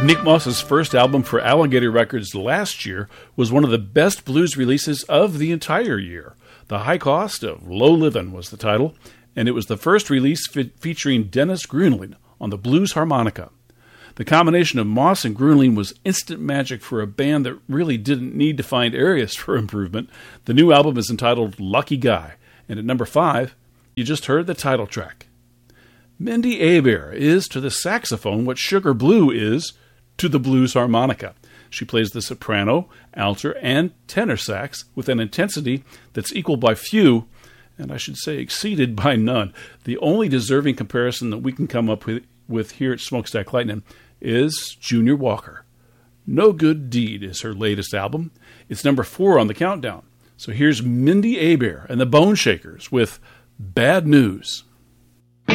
Nick Moss's first album for Alligator Records last year was one of the best blues releases of the entire year. The High Cost of Low Livin' was the title, and it was the first release featuring Dennis Gruenling on the blues harmonica. The combination of Moss and Gruenling was instant magic for a band that really didn't need to find areas for improvement. The new album is entitled Lucky Guy, and at number 5, you just heard the title track. Mindi Abair is to the saxophone what Sugar Blue is to the blues harmonica. She plays the soprano, alto, and tenor sax with an intensity that's equaled by few, and I should say exceeded by none. The only deserving comparison that we can come up with here at Smokestack Lightning is Junior Walker. No Good Deed is her latest album. It's number 4 on the countdown. So here's Mindi Abair and the Bone Shakers with Bad News.